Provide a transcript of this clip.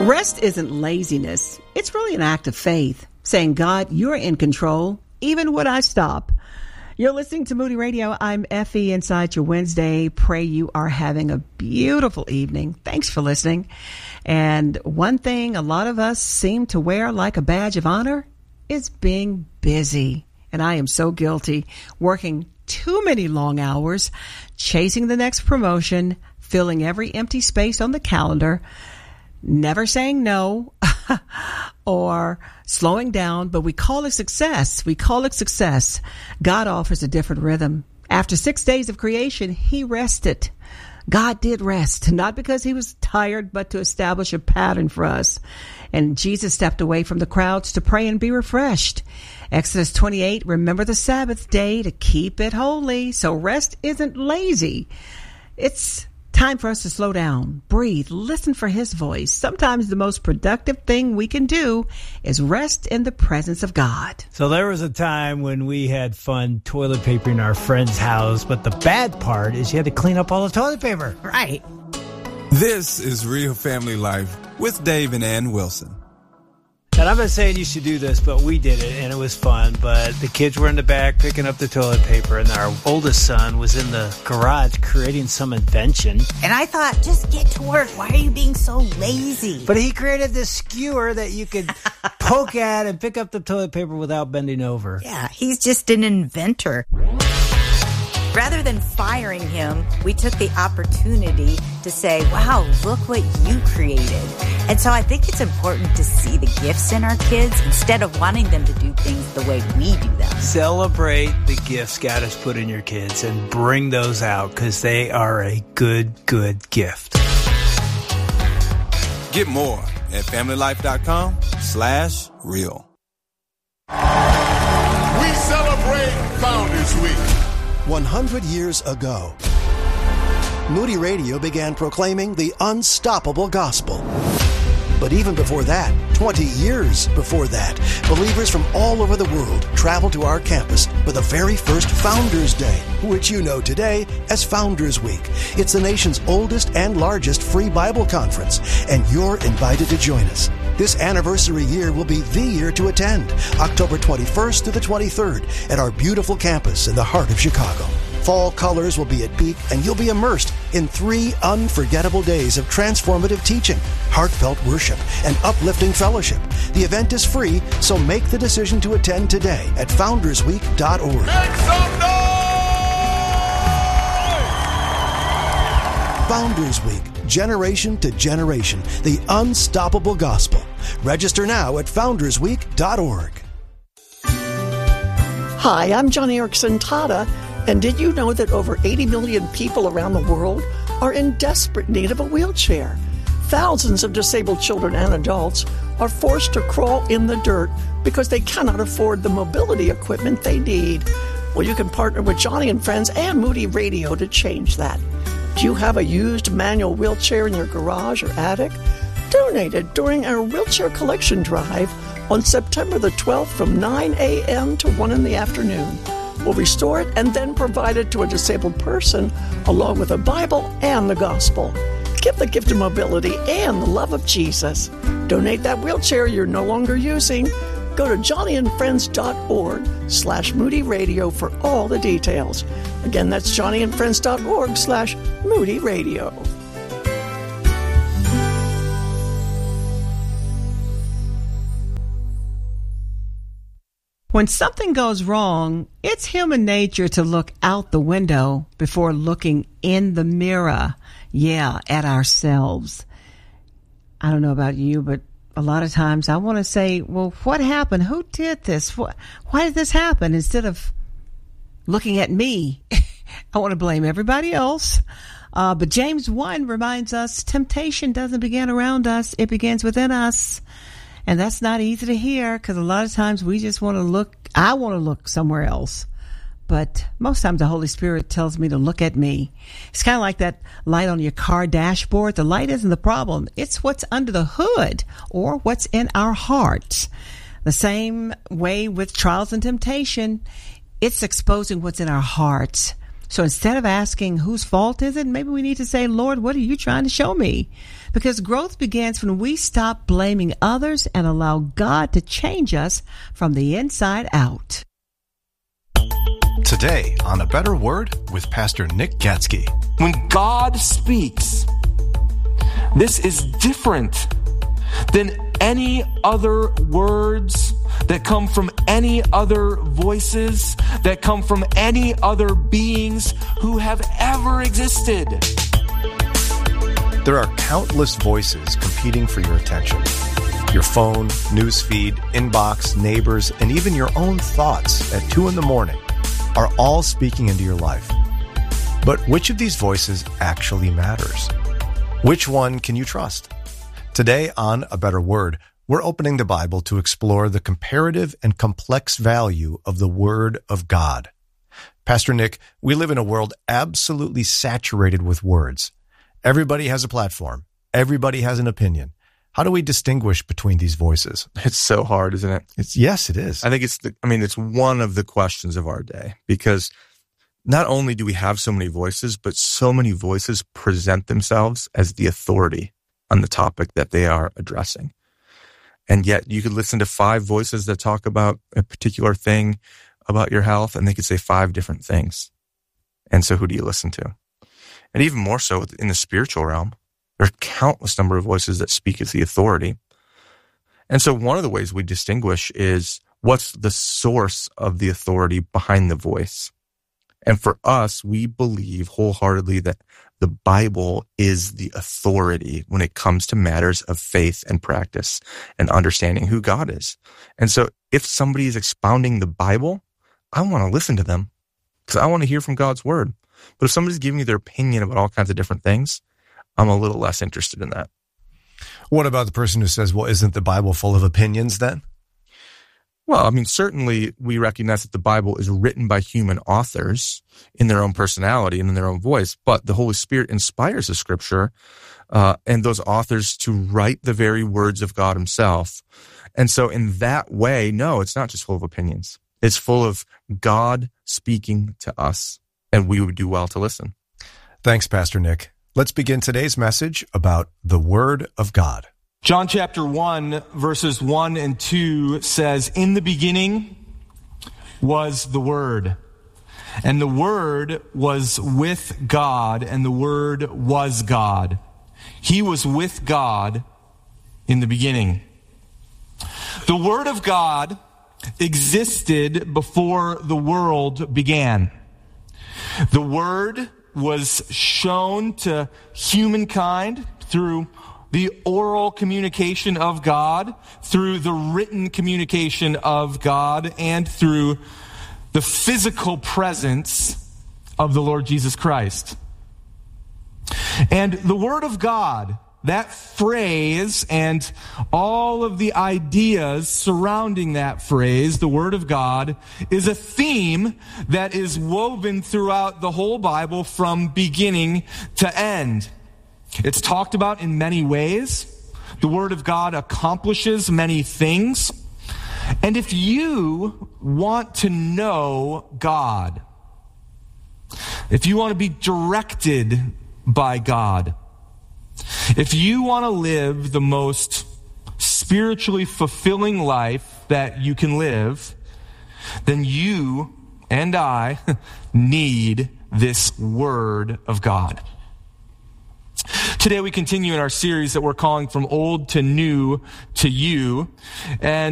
Rest isn't laziness. It's really an act of faith, saying, God, you're in control, even when I stop. You're listening to Moody Radio. I'm Effie inside your Wednesday. Pray you are having a beautiful evening. Thanks for listening. And one thing a lot of us seem to wear like a badge of honor is being busy. And I am so guilty, working too many long hours, chasing the next promotion, filling every empty space on the calendar, never saying no or slowing down, but we call it success. We call it success. God offers a different rhythm. After 6 days of creation, he rested. God did rest, not because he was tired, but to establish a pattern for us. And Jesus stepped away from the crowds to pray and be refreshed. Exodus 28, remember the Sabbath day to keep it holy. So rest isn't lazy. It's time for us to slow down, breathe, listen for his voice. Sometimes the most productive thing we can do is rest in the presence of God. So there was a time when we had fun toilet papering our friend's house, but the bad part is you had to clean up all the toilet paper. Right. This is Real Family Life with Dave and Ann Wilson. And I'm not saying you should do this, but we did it, and it was fun. But the kids were in the back picking up the toilet paper, and our oldest son was in the garage creating some invention. And I thought, just get to work. Why are you being so lazy? But he created this skewer that you could poke at and pick up the toilet paper without bending over. Yeah, he's just an inventor. Rather than firing him, we took the opportunity to say, wow, look what you created. And so I think it's important to see the gifts in our kids instead of wanting them to do things the way we do them. Celebrate the gifts God has put in your kids and bring those out because they are a good gift. Get more at familylife.com/real. We celebrate Founders Week. 100 years ago, Moody Radio began proclaiming the unstoppable gospel. But even before that, 20 years before that, believers from all over the world traveled to our campus for the very first Founders Day, which you know today as Founders Week. It's the nation's oldest and largest free Bible conference, and you're invited to join us. This anniversary year will be the year to attend, October 21st to the 23rd at our beautiful campus in the heart of Chicago. Fall colors will be at peak, and you'll be immersed in 3 unforgettable days of transformative teaching, heartfelt worship, and uplifting fellowship. The event is free, so make the decision to attend today at foundersweek.org. Make some noise! Founders Week, generation to generation, the unstoppable gospel. Register now at foundersweek.org. Hi, I'm Johnny Erickson Tada. And did you know that over 80 million people around the world are in desperate need of a wheelchair? Thousands of disabled children and adults are forced to crawl in the dirt because they cannot afford the mobility equipment they need. Well, you can partner with Johnny and Friends and Moody Radio to change that. Do you have a used manual wheelchair in your garage or attic? Donate it during our wheelchair collection drive on September the 12th from 9 a.m. to 1 in the afternoon. We'll restore it and then provide it to a disabled person along with a Bible and the gospel. Give the gift of mobility and the love of Jesus. Donate that wheelchair you're no longer using. Go to johnnyandfriends.org/Moody Radio for all the details. Again, that's johnnyandfriends.org/Moody Radio. When something goes wrong, it's human nature to look out the window before looking in the mirror. Yeah, at ourselves. I don't know about you, but a lot of times I want to say, well, what happened? Who did this? Why did this happen? Instead of looking at me, I want to blame everybody else. But James 1 reminds us temptation doesn't begin around us. It begins within us. And that's not easy to hear because a lot of times we just want to look, I want to look somewhere else. But most times the Holy Spirit tells me to look at me. It's kind of like that light on your car dashboard. The light isn't the problem. It's what's under the hood or what's in our hearts. The same way with trials and temptation, it's exposing what's in our hearts. So instead of asking whose fault is it, maybe we need to say, Lord, what are you trying to show me? Because growth begins when we stop blaming others and allow God to change us from the inside out. Today on A Better Word with Pastor Nick Gatsky. When God speaks, this is different than any other words that come from any other voices, that come from any other beings who have ever existed. There are countless voices competing for your attention. Your phone, newsfeed, inbox, neighbors, and even your own thoughts at 2 a.m. are all speaking into your life. But which of these voices actually matters? Which one can you trust? Today on A Better Word, we're opening the Bible to explore the comparative and complex value of the Word of God. Pastor Nick, we live in a world absolutely saturated with words. Everybody has a platform. Everybody has an opinion. How do we distinguish between these voices? It's so hard, isn't it? Yes, it is. I think it's one of the questions of our day, because not only do we have so many voices, but so many voices present themselves as the authority on the topic that they are addressing. And yet you could listen to 5 voices that talk about a particular thing about your health, and they could say 5 different things. And so who do you listen to? And even more so in the spiritual realm, there are countless number of voices that speak as the authority. And so one of the ways we distinguish is what's the source of the authority behind the voice. And for us, we believe wholeheartedly that the Bible is the authority when it comes to matters of faith and practice and understanding who God is. And so if somebody is expounding the Bible, I want to listen to them because I want to hear from God's word. But if somebody's giving me their opinion about all kinds of different things, I'm a little less interested in that. What about the person who says, well, isn't the Bible full of opinions then? Well, I mean, certainly we recognize that the Bible is written by human authors in their own personality and in their own voice, but the Holy Spirit inspires the scripture and those authors to write the very words of God himself. And so in that way, no, it's not just full of opinions. It's full of God speaking to us, and we would do well to listen. Thanks, Pastor Nick. Let's begin today's message about the Word of God. John chapter 1, verses 1 and 2 says, "In the beginning was the Word, and the Word was with God, and the Word was God. He was with God in the beginning." The Word of God existed before the world began. The Word was shown to humankind through the oral communication of God, through the written communication of God, and through the physical presence of the Lord Jesus Christ. And the Word of God, that phrase and all of the ideas surrounding that phrase, the Word of God, is a theme that is woven throughout the whole Bible from beginning to end. It's talked about in many ways. The Word of God accomplishes many things. And if you want to know God, if you want to be directed by God, if you want to live the most spiritually fulfilling life that you can live, then you and I need this Word of God. Today we continue in our series that we're calling From Old to New to You. And